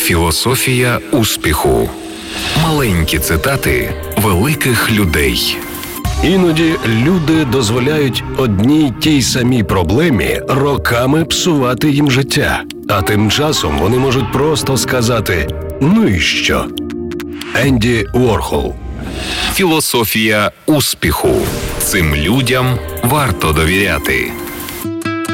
Філософія успіху. Маленькі цитати великих людей. Іноді люди дозволяють одній й тій самій проблемі роками псувати їм життя. А тим часом вони можуть просто сказати «ну і що?». Енді Уорхол. Філософія успіху. Цим людям варто довіряти.